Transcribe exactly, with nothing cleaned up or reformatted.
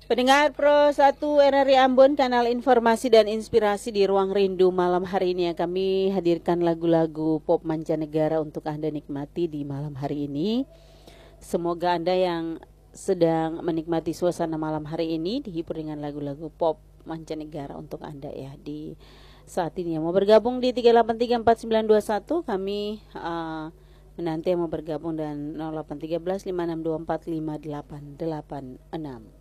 Pendengar Pro satu R R I Ambon, kanal informasi dan inspirasi di Ruang Rindu malam hari ini, kami hadirkan lagu-lagu pop mancanegara untuk Anda nikmati di malam hari ini. Semoga Anda yang sedang menikmati suasana malam hari ini dihibur dengan lagu-lagu pop mancanegara untuk Anda ya di saat ini. Yang mau bergabung di tiga delapan tiga empat sembilan dua satu, kami uh, menanti yang mau bergabung, dan nol delapan satu tiga lima enam dua empat lima delapan delapan enam.